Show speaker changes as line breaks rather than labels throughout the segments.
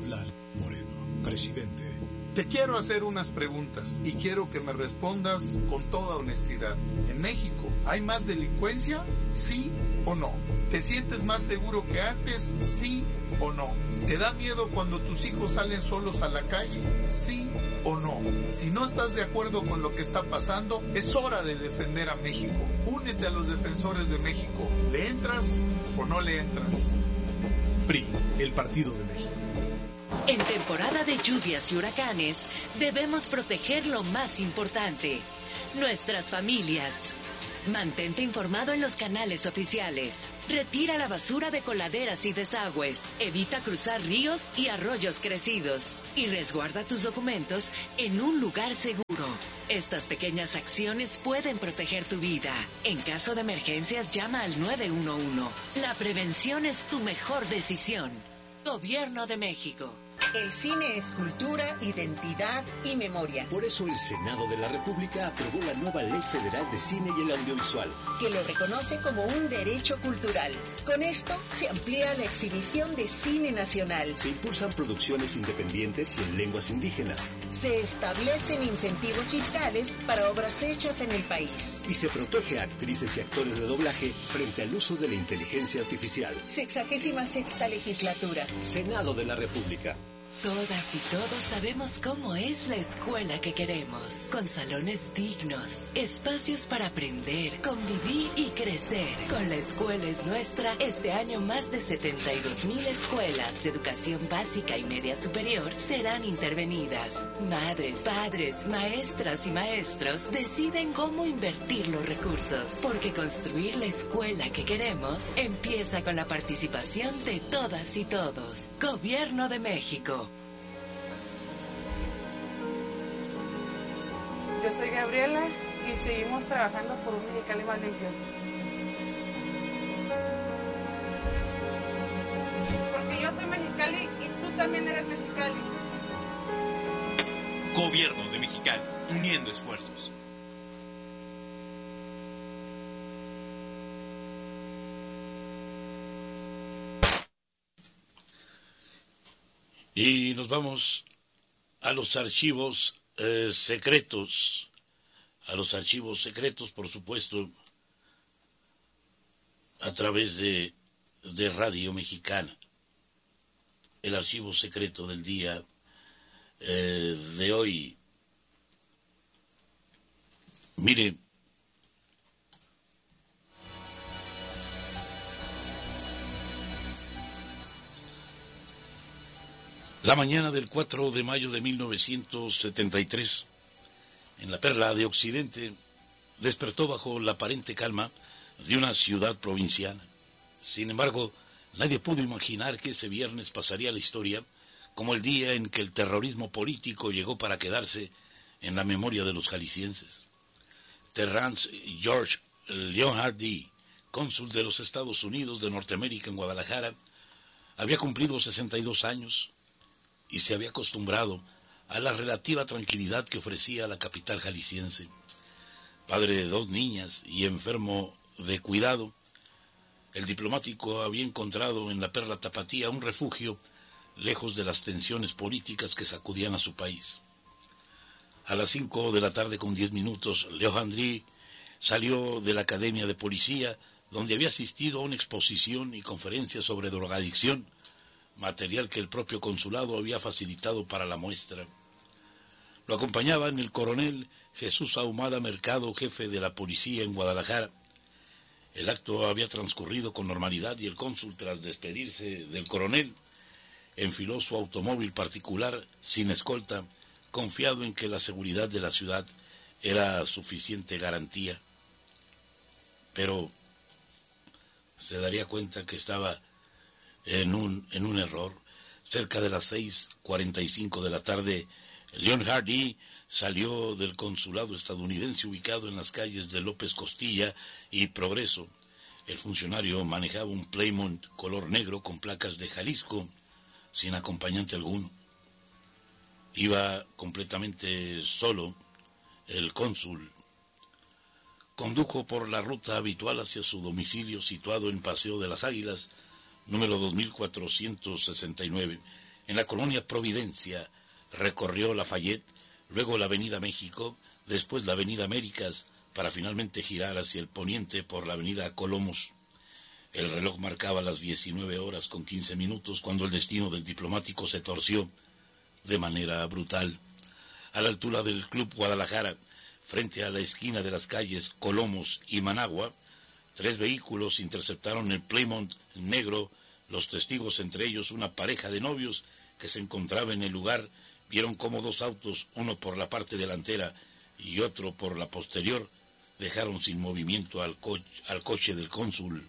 Habla Moreno, presidente.
Te quiero hacer unas preguntas y quiero que me respondas con toda honestidad. ¿En México hay más delincuencia? ¿Sí o no? ¿Te sientes más seguro que antes? ¿Sí o no? ¿Te da miedo cuando tus hijos salen solos a la calle? ¿Sí o no? Si no estás de acuerdo con lo que está pasando, es hora de defender a México. Únete a los defensores de México. ¿Le entras o no le entras?
PRI, el Partido de México.
En temporada de lluvias y huracanes, debemos proteger lo más importante, nuestras familias. Mantente informado en los canales oficiales. Retira la basura de coladeras y desagües. Evita cruzar ríos y arroyos crecidos. Y resguarda tus documentos en un lugar seguro. Estas pequeñas acciones pueden proteger tu vida. En caso de emergencias, llama al 911. La prevención es tu mejor decisión. Gobierno de México.
El cine es cultura, identidad y memoria.
Por eso el Senado de la República aprobó la nueva Ley Federal de Cine y el Audiovisual,
que lo reconoce como un derecho cultural. Con esto se amplía la exhibición de cine nacional.
Se impulsan producciones independientes y en lenguas indígenas.
Se establecen incentivos fiscales para obras hechas en el país.
Y se protege a actrices y actores de doblaje frente al uso de la inteligencia artificial.
66ª legislatura.
Senado de la República.
Todas y todos sabemos cómo es la escuela que queremos, con salones dignos, espacios para aprender, convivir y crecer. Con La Escuela es Nuestra, este año más de 72,000 escuelas de educación básica y media superior serán intervenidas. Madres, padres, maestras y maestros deciden cómo invertir los recursos, porque construir la escuela que queremos empieza con la participación de todas y todos. Gobierno de México.
Yo soy Gabriela y seguimos trabajando por un Mexicali más limpio.
Porque yo soy Mexicali y tú también eres Mexicali.
Gobierno de Mexicali, uniendo esfuerzos.
Y nos vamos a los archivos secretos, por supuesto, a través de Radio Mexicana. El archivo secreto del día de hoy. Mire, la mañana del 4 de mayo de 1973, en la Perla de Occidente, despertó bajo la aparente calma de una ciudad provinciana. Sin embargo, nadie pudo imaginar que ese viernes pasaría a la historia como el día en que el terrorismo político llegó para quedarse en la memoria de los jaliscienses. Terrance George Leonhardt D., cónsul de los Estados Unidos de Norteamérica en Guadalajara, había cumplido 62 años y se había acostumbrado a la relativa tranquilidad que ofrecía la capital jalisciense. Padre de 2 niñas y enfermo de cuidado, el diplomático había encontrado en la Perla Tapatía un refugio lejos de las tensiones políticas que sacudían a su país. A las 5 de la tarde con 10 minutos, Leonhardt salió de la Academia de Policía, donde había asistido a una exposición y conferencia sobre drogadicción, material que el propio consulado había facilitado para la muestra. Lo acompañaban el coronel Jesús Ahumada Mercado, jefe de la policía en Guadalajara. El acto había transcurrido con normalidad y el cónsul, tras despedirse del coronel, enfiló su automóvil particular sin escolta, confiado en que la seguridad de la ciudad era suficiente garantía. Pero se daría cuenta que estaba en un error. Cerca de las 6:45 de la tarde, Leonhardt salió del consulado estadounidense ubicado en las calles de López Costilla y Progreso. El funcionario manejaba un Plymouth color negro con placas de Jalisco, sin acompañante alguno. Iba completamente solo. El cónsul condujo por la ruta habitual hacia su domicilio situado en Paseo de las Águilas, número 2469, En la colonia Providencia recorrió Lafayette, luego la avenida México, después la avenida Américas, para finalmente girar hacia el poniente por la avenida Colomos. El reloj marcaba las 19:15 cuando el destino del diplomático se torció de manera brutal. A la altura del Club Guadalajara, frente a la esquina de las calles Colomos y Managua, 3 vehículos interceptaron el Plymouth negro. Los testigos, entre ellos una pareja de novios que se encontraba en el lugar, vieron cómo 2 autos, uno por la parte delantera y otro por la posterior, dejaron sin movimiento al coche del cónsul.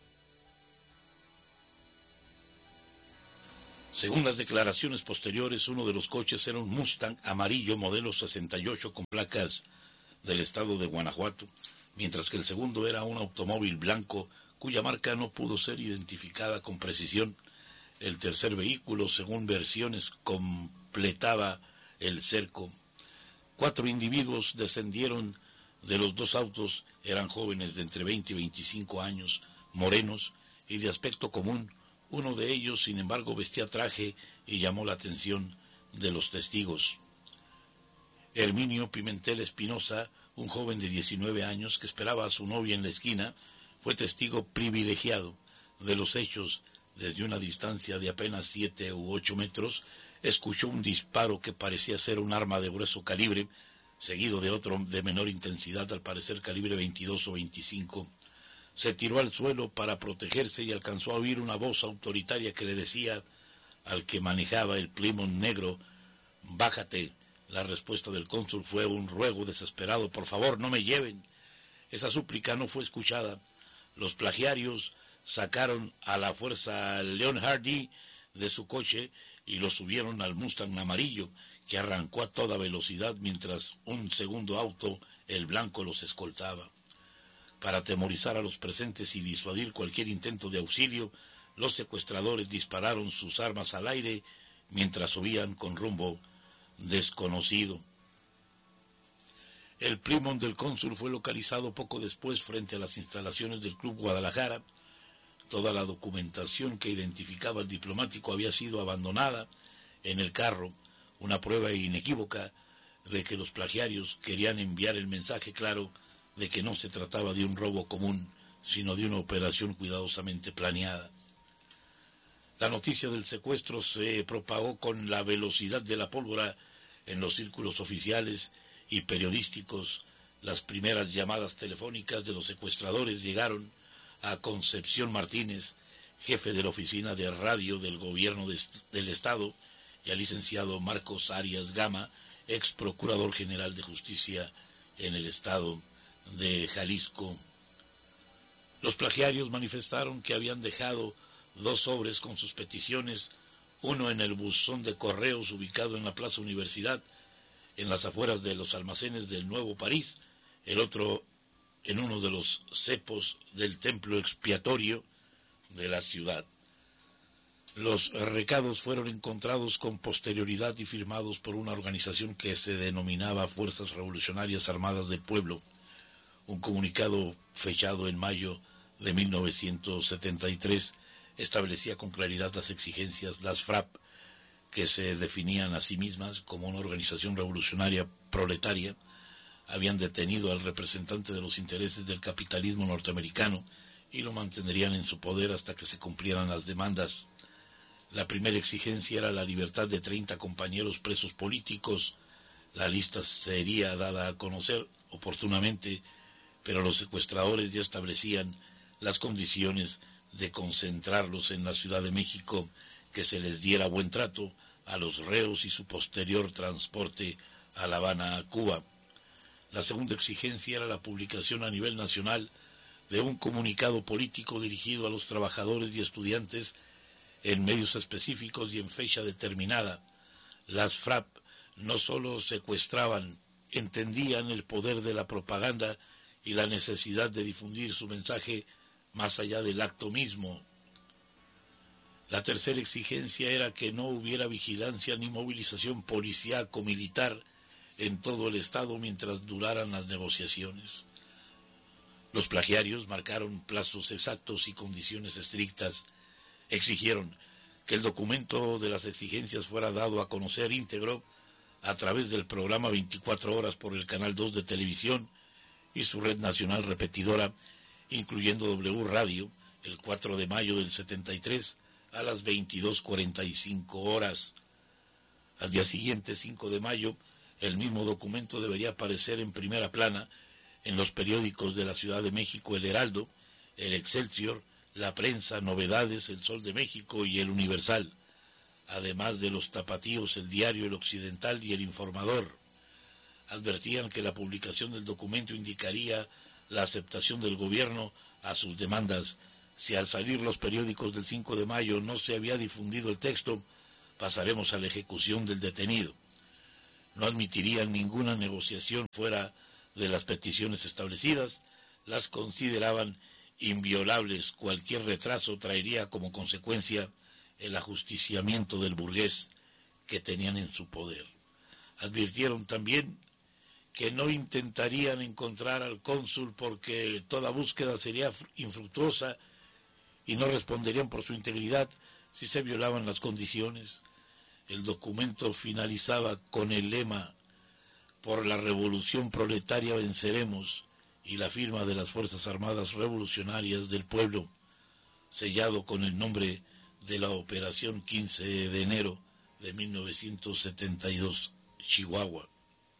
Según las declaraciones posteriores, uno de los coches era un Mustang amarillo modelo 68 con placas del estado de Guanajuato, mientras que el segundo era un automóvil blanco cuya marca no pudo ser identificada con precisión. El tercer vehículo, según versiones, completaba el cerco. 4 individuos descendieron de los 2 autos, eran jóvenes de entre 20 y 25 años, morenos y de aspecto común. Uno de ellos, sin embargo, vestía traje y llamó la atención de los testigos. Herminio Pimentel Espinosa, un joven de 19 años que esperaba a su novia en la esquina, fue testigo privilegiado de los hechos. Desde una distancia de apenas 7 u 8 metros, escuchó un disparo que parecía ser un arma de grueso calibre, seguido de otro de menor intensidad, al parecer calibre 22 o 25. Se tiró al suelo para protegerse y alcanzó a oír una voz autoritaria que le decía al que manejaba el Plymouth negro: «Bájate». La respuesta del cónsul fue un ruego desesperado: «Por favor, no me lleven». Esa súplica no fue escuchada. Los plagiarios sacaron a la fuerza a Leon Hardy de su coche y lo subieron al Mustang amarillo, que arrancó a toda velocidad mientras un segundo auto, el blanco, los escoltaba. Para atemorizar a los presentes y disuadir cualquier intento de auxilio, los secuestradores dispararon sus armas al aire mientras subían con rumbo desconocido. El Plymouth del cónsul fue localizado poco después frente a las instalaciones del Club Guadalajara. Toda la documentación que identificaba al diplomático había sido abandonada en el carro, una prueba inequívoca de que los plagiarios querían enviar el mensaje claro de que no se trataba de un robo común, sino de una operación cuidadosamente planeada. La noticia del secuestro se propagó con la velocidad de la pólvora en los círculos oficiales y periodísticos. Las primeras llamadas telefónicas de los secuestradores llegaron a Concepción Martínez, jefe de la oficina de radio del gobierno del Estado, y al licenciado Marcos Arias Gama, ex procurador general de justicia en el Estado de Jalisco. Los plagiarios manifestaron que habían dejado 2 sobres con sus peticiones, uno en el buzón de correos ubicado en la Plaza Universidad, en las afueras de los almacenes del Nuevo París, el otro en uno de los cepos del templo expiatorio de la ciudad. Los recados fueron encontrados con posterioridad y firmados por una organización que se denominaba Fuerzas Revolucionarias Armadas del Pueblo. Un comunicado fechado en mayo de 1973 establecía con claridad las exigencias. Las FRAP, que se definían a sí mismas como una organización revolucionaria proletaria, habían detenido al representante de los intereses del capitalismo norteamericano y lo mantendrían en su poder hasta que se cumplieran las demandas. La primera exigencia era la libertad de 30 compañeros presos políticos. La lista sería dada a conocer oportunamente, pero los secuestradores ya establecían las condiciones de concentrarlos en la Ciudad de México, que se les diera buen trato a los reos y su posterior transporte a La Habana, Cuba. La segunda exigencia era la publicación a nivel nacional de un comunicado político dirigido a los trabajadores y estudiantes en medios específicos y en fecha determinada. Las FRAP no solo secuestraban, entendían el poder de la propaganda y la necesidad de difundir su mensaje más allá del acto mismo. La tercera exigencia era que no hubiera vigilancia ni movilización policíaco-militar en todo el Estado mientras duraran las negociaciones. Los plagiarios marcaron plazos exactos y condiciones estrictas. Exigieron que el documento de las exigencias fuera dado a conocer íntegro a través del programa 24 horas por el Canal 2 de televisión y su red nacional repetidora, incluyendo W Radio, el 4 de mayo del 73 a las 22:45 horas. Al día siguiente, 5 de mayo, el mismo documento debería aparecer en primera plana en los periódicos de la Ciudad de México, El Heraldo, El Excelsior, La Prensa, Novedades, El Sol de México y El Universal, además de los tapatíos, El Diario, El Occidental y El Informador. Advertían que la publicación del documento indicaría la aceptación del gobierno a sus demandas. Si al salir los periódicos del 5 de mayo no se había difundido el texto, pasaremos a la ejecución del detenido. No admitirían ninguna negociación fuera de las peticiones establecidas, las consideraban inviolables. Cualquier retraso traería como consecuencia el ajusticiamiento del burgués que tenían en su poder. Advirtieron también que no intentarían encontrar al cónsul porque toda búsqueda sería infructuosa y no responderían por su integridad si se violaban las condiciones. El documento finalizaba con el lema "Por la revolución proletaria venceremos" y la firma de las Fuerzas Armadas Revolucionarias del Pueblo, sellado con el nombre de la Operación 15 de enero de 1972, Chihuahua.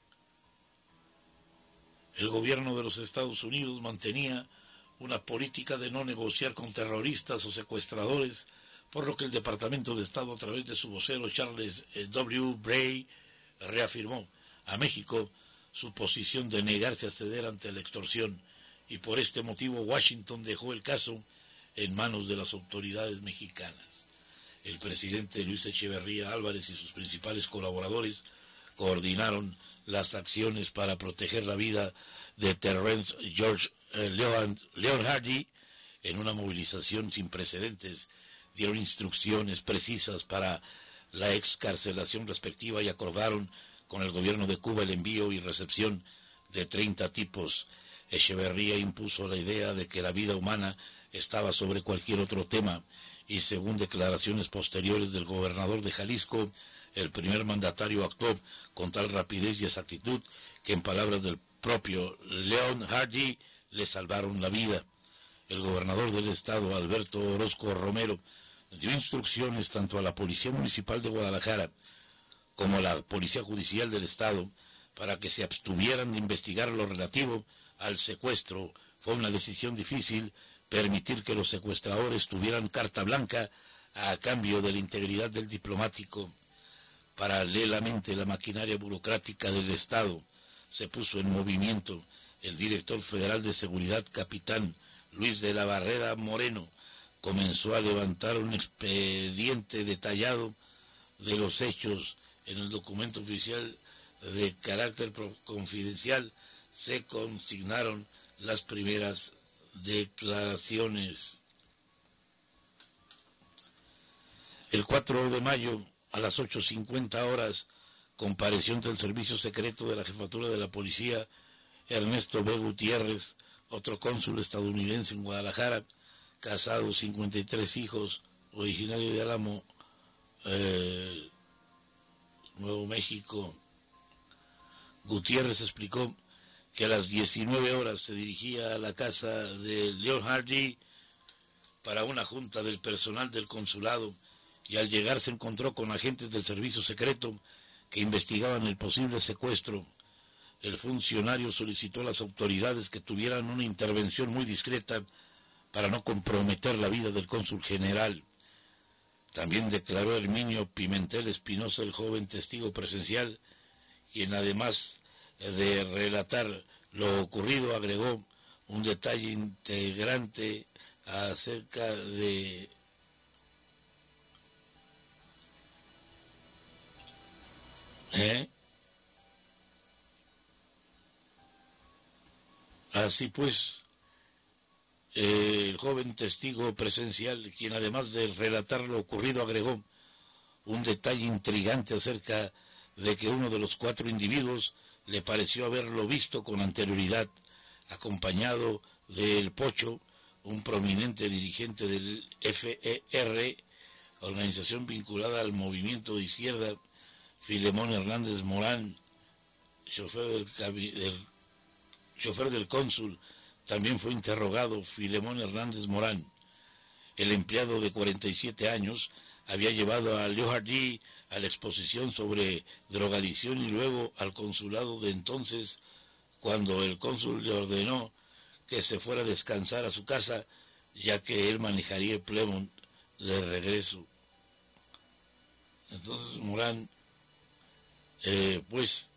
El gobierno de los Estados Unidos mantenía una política de no negociar con terroristas o secuestradores, por lo que el Departamento de Estado, a través de su vocero Charles W. Bray, reafirmó a México su posición de negarse a ceder ante la extorsión, y por este motivo Washington dejó el caso en manos de las autoridades mexicanas. El presidente Luis Echeverría Álvarez y sus principales colaboradores coordinaron las acciones para proteger la vida de Terrence George Leonhardi en una movilización sin precedentes. Dieron instrucciones precisas para la excarcelación respectiva y acordaron con el gobierno de Cuba el envío y recepción de 30 tipos. Echeverría impuso la idea de que la vida humana estaba sobre cualquier otro tema, y según declaraciones posteriores del gobernador de Jalisco, el primer mandatario actuó con tal rapidez y exactitud que, en palabras del propio Leonhardi, le salvaron la vida. El gobernador del estado, Alberto Orozco Romero, dio instrucciones tanto a la Policía Municipal de Guadalajara como a la Policía Judicial del estado para que se abstuvieran de investigar lo relativo al secuestro. Fue una decisión difícil permitir que los secuestradores tuvieran carta blanca a cambio de la integridad del diplomático. Paralelamente, la maquinaria burocrática del Estado se puso en movimiento. El director federal de seguridad, capitán Luis de la Barrera Moreno, comenzó a levantar un expediente detallado de los hechos. En el documento oficial de carácter confidencial se consignaron las primeras declaraciones. El 4 de mayo, a las 8:50 horas, compareció ante el Servicio Secreto de la Jefatura de la Policía Ernesto B. Gutiérrez, otro cónsul estadounidense en Guadalajara, casado, 53 hijos, originario de Álamo, Nuevo México. Gutiérrez explicó que a las 19 horas se dirigía a la casa de Leonhardi para una junta del personal del consulado, y al llegar se encontró con agentes del servicio secreto que investigaban el posible secuestro. El funcionario solicitó a las autoridades que tuvieran una intervención muy discreta para no comprometer la vida del cónsul general. También declaró Herminio Pimentel Espinosa, el joven testigo presencial, quien además de relatar lo ocurrido agregó un detalle integrante acerca de Así pues, el joven testigo presencial, quien además de relatar lo ocurrido agregó un detalle intrigante acerca de que uno de los 4 individuos le pareció haberlo visto con anterioridad, acompañado de El Pocho, un prominente dirigente del FER, organización vinculada al movimiento de izquierda, Filemón Hernández Morán, chofer del cónsul, también fue interrogado. Filemón Hernández Morán, el empleado de 47 años, había llevado a Leo Hardy a la exposición sobre drogadicción y luego al consulado de entonces, cuando el cónsul le ordenó que se fuera a descansar a su casa, ya que él manejaría el Plymouth de regreso. Entonces Morán, pues,